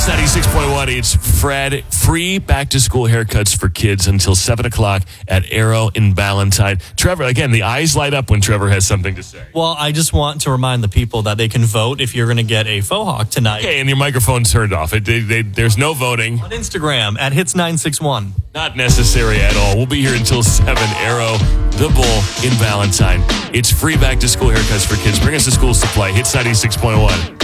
Hits 96.1. It's Fred. Free back-to-school haircuts for kids until 7 o'clock at Arrow in Ballantyne. Trevor, again, the eyes light up when Trevor has something to say. Well, I just want to remind the people that they can vote if you're going to get a faux hawk tonight. Okay, and your microphone's turned off. There's no voting. On Instagram at Hits961. Not necessary at all. We'll be here until 7. Arrow, the Bull in Ballantyne. It's free back-to-school haircuts for kids. Bring us a school supply. Hits 96.1.